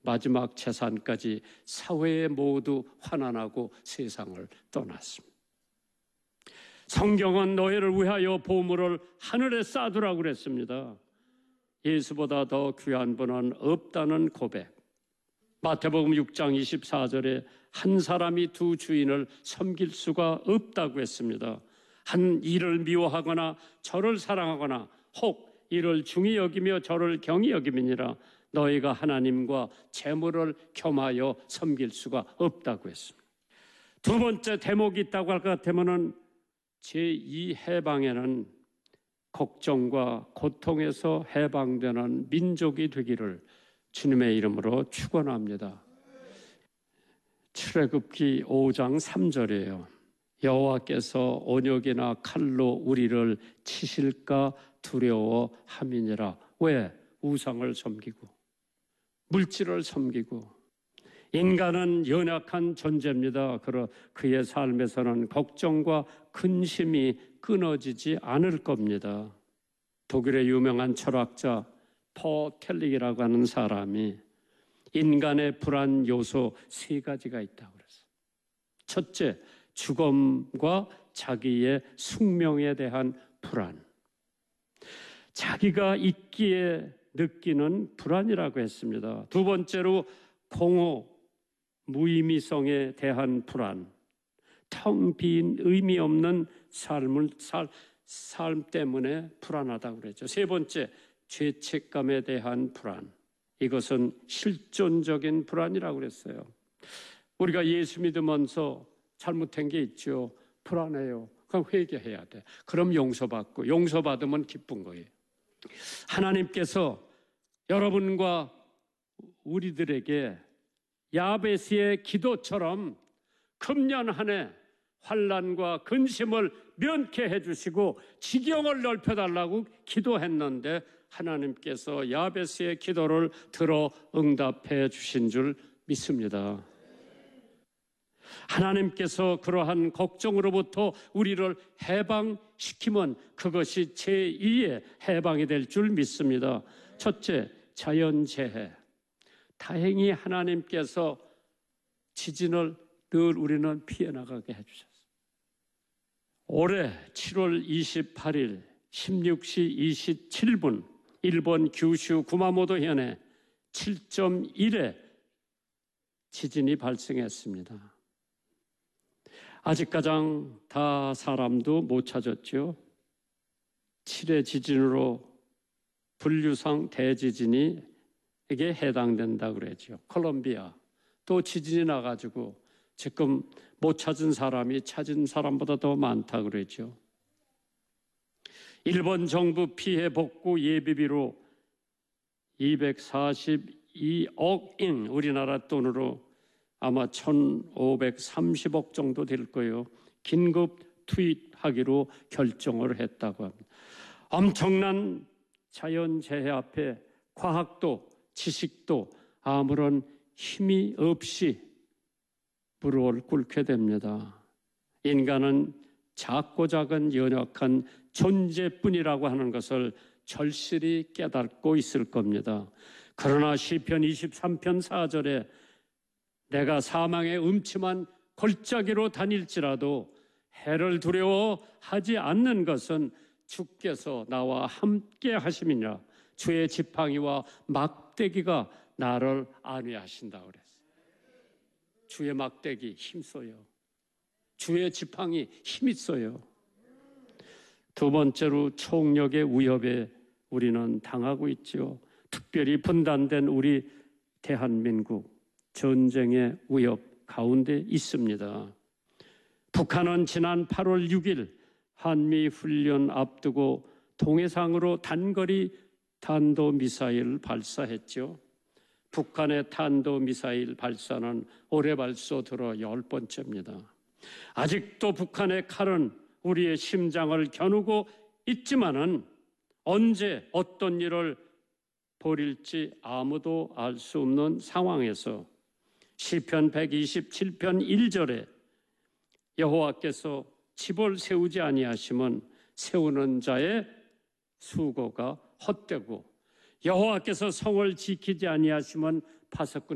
마지막 재산까지 사회에 모두 환환하고 세상을 떠났습니다. 성경은 너희를 위하여 보물을 하늘에 쌓아두라고 그랬습니다. 예수보다 더 귀한 분은 없다는 고백. 마태복음 6장 24절에 한 사람이 두 주인을 섬길 수가 없다고 했습니다. 한 이를 미워하거나 저를 사랑하거나 혹 이를 중히 여기며 저를 경히 여김이니라. 너희가 하나님과 재물을 겸하여 섬길 수가 없다고 했습니다. 두 번째 대목이 있다고 할 것 같으면은 제2 해방에는 걱정과 고통에서 해방되는 민족이 되기를 주님의 이름으로 축원합니다. 출애굽기 5장 3절이에요. 여호와께서 언약이나 칼로 우리를 치실까 두려워함이니라. 왜? 우상을 섬기고 물질을 섬기고. 인간은 연약한 존재입니다. 그의 삶에서는 걱정과 근심이 끊어지지 않을 겁니다. 독일의 유명한 철학자 포 텔릭이라고 하는 사람이 인간의 불안 요소 3가지가 있다고 그랬어요. 첫째, 죽음과 자기의 숙명에 대한 불안. 자기가 있기에 느끼는 불안이라고 했습니다. 두 번째로 공허, 무의미성에 대한 불안. 텅 빈 의미 없는 삶 때문에 불안하다고 그랬죠. 세 번째, 죄책감에 대한 불안. 이것은 실존적인 불안이라고 그랬어요. 우리가 예수 믿으면서 잘못한 게 있죠. 불안해요. 그럼 회개해야 돼. 그럼 용서받고 용서받으면 기쁜 거예요. 하나님께서 여러분과 우리들에게 야베스의 기도처럼 금년 한 해 환난과 근심을 면케해 주시고 지경을 넓혀달라고 기도했는데 하나님께서 야베스의 기도를 들어 응답해 주신 줄 믿습니다. 하나님께서 그러한 걱정으로부터 우리를 해방시키면 그것이 제2의 해방이 될 줄 믿습니다. 첫째, 자연재해. 다행히 하나님께서 지진을 늘 우리는 피해 나가게 해주셨어요. 올해 7월 28일 16시 27분 일본 규슈 구마모토 현에 7.1의 지진이 발생했습니다. 아직 가장 다 사람도 못 찾았죠. 7의 지진으로 분류상 대지진이 이게 해당된다고 그랬죠. 콜롬비아 또 지진이 나가지고 지금 못 찾은 사람이 찾은 사람보다 더 많다고 그랬죠. 일본 정부 피해 복구 예비비로 242억 인 우리나라 돈으로 아마 1,530억 정도 될 거예요. 긴급 투입하기로 결정을 했다고 합니다. 엄청난 자연재해 앞에 과학도 지식도 아무런 힘이 없이 무릎을 꿇게 됩니다. 인간은 작고 작은 연약한 존재뿐이라고 하는 것을 절실히 깨닫고 있을 겁니다. 그러나 시편 23편 4절에 내가 사망의 음침한 골짜기로 다닐지라도 해를 두려워하지 않는 것은 주께서 나와 함께 하심이니라. 주의 지팡이와 막대기가 나를 안위하신다고 그랬어요. 주의 막대기 힘써요. 주의 지팡이 힘있어요. 두 번째로 총력의 위협에 우리는 당하고 있죠. 특별히 분단된 우리 대한민국 전쟁의 위협 가운데 있습니다. 북한은 지난 8월 6일 한미훈련 앞두고 동해상으로 단거리 탄도미사일을 발사했죠. 북한의 탄도미사일 발사는 올해 발사 들어 10번째입니다. 아직도 북한의 칼은 우리의 심장을 겨누고 있지만은 언제 어떤 일을 벌일지 아무도 알 수 없는 상황에서 시편 127편 1절에 여호와께서 집을 세우지 아니하시면 세우는 자의 수고가 헛되고 여호와께서 성을 지키지 아니하시면 파수꾼의